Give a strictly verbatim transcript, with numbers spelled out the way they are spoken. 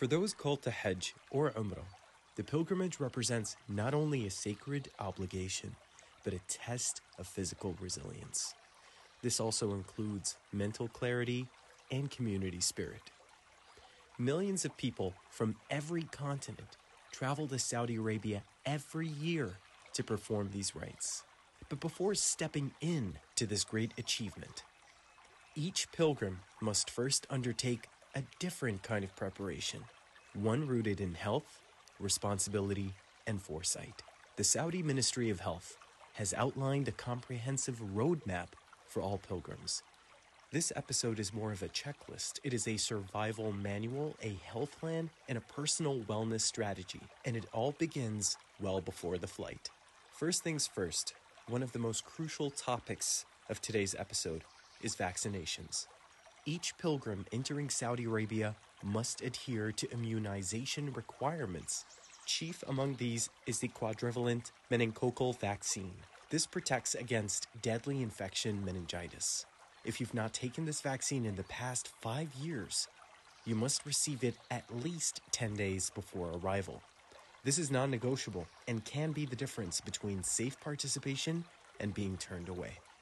For those called to Hajj or Umrah, the pilgrimage represents not only a sacred obligation, but a test of physical resilience. This also includes mental clarity and community spirit. Millions of people from every continent travel to Saudi Arabia every year to perform these rites. But before stepping in to this great achievement, each pilgrim must first undertake a different kind of preparation, one rooted in health, responsibility, and foresight. The Saudi Ministry of Health has outlined a comprehensive roadmap for all pilgrims. This episode is more of a checklist. It is a survival manual, a health plan, and a personal wellness strategy, and it all begins well before the flight. First things first, one of the most crucial topics of today's episode is vaccinations. Each pilgrim entering Saudi Arabia must adhere to immunization requirements. Chief among these is the quadrivalent meningococcal vaccine. This protects against deadly infection meningitis. If you've not taken this vaccine in the past five years, you must receive it at least ten days before arrival. This is non-negotiable and can be the difference between safe participation and being turned away.